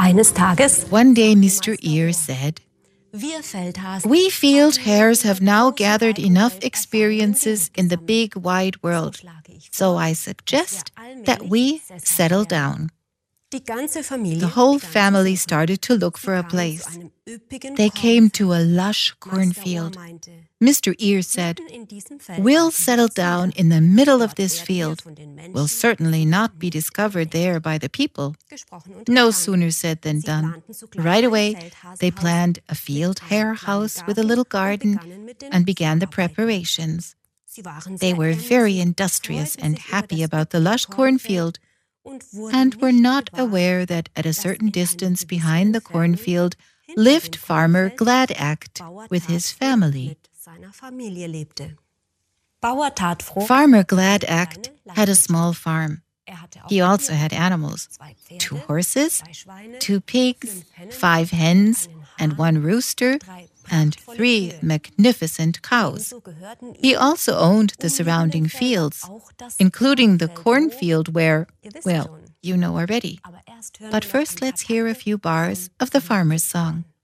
Eines Tages One day Mr. Ear said, "We field hares have now gathered enough experiences in the big wide world, so I suggest that we settle down." The whole family started to look for a place. They came to a lush cornfield. Mr. Ear said, "We'll settle down in the middle of this field. We'll certainly not be discovered there by the people." No sooner said than done. Right away, they planned a field hare house with a little garden and began the preparations. They were very industrious and happy about the lush cornfield, and were not aware that at a certain distance behind the cornfield lived Farmer Gladact with his family. Farmer Gladact had a small farm. He also had animals: 2 horses, 2 pigs, 5 hens, and 1 rooster, and 3 magnificent cows. He also owned the surrounding fields, including the cornfield where, well, you know already. But first let's hear a few bars of the farmer's song.